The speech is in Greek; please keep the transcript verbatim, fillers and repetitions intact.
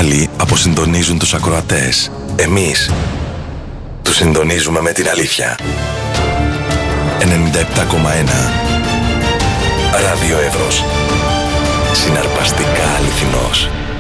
άλλοι αποσυντονίζουν τους ακροατές. Εμείς τους συντονίζουμε με την αλήθεια. ενενήντα επτά κόμμα ένα Ράδιο Εύρος. Συναρπαστικά αληθινός.